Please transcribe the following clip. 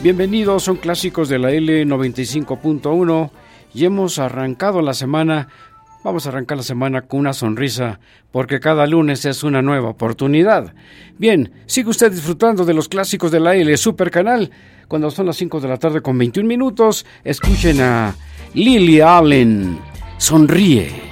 Bienvenidos, son clásicos de la L95.1 y hemos arrancado la semana. Vamos a arrancar la semana con una sonrisa, porque cada lunes es una nueva oportunidad. Bien, sigue usted disfrutando de los clásicos de la L Super Canal. Cuando son las 5 de la tarde con 21 minutos, escuchen a Lily Allen. Sonríe.